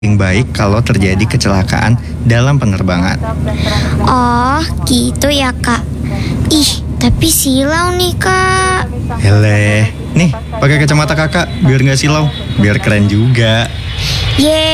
Yang baik kalau terjadi kecelakaan dalam penerbangan. Oh, gitu ya, Kak. Ih, tapi silau nih, Kak. Hele, nih pakai kacamata kakak biar nggak silau, biar keren juga. Yeay.